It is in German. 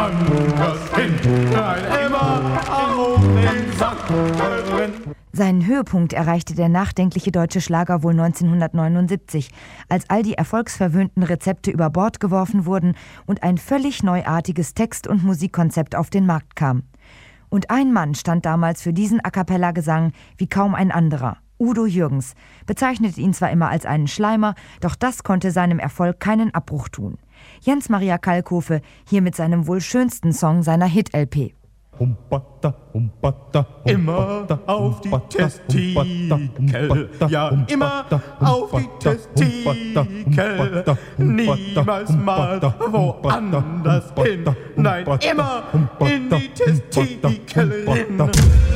woanders hin. Nein, immer auf den Sack drin. Seinen Höhepunkt erreichte der nachdenkliche deutsche Schlager wohl 1979, als all die erfolgsverwöhnten Rezepte über Bord geworfen wurden und ein völlig neuartiges Text- und Musikkonzept auf den Markt kam. Und ein Mann stand damals für diesen A-cappella-Gesang wie kaum ein anderer. Udo Jürgens bezeichnete ihn zwar immer als einen Schleimer, doch das konnte seinem Erfolg keinen Abbruch tun. Jens Maria Kalkofe hier mit seinem wohl schönsten Song seiner Hit-LP. Immer auf die Testikel, ja, immer auf die Testikel, niemals mal woanders hin, nein, immer in die Testikel hin.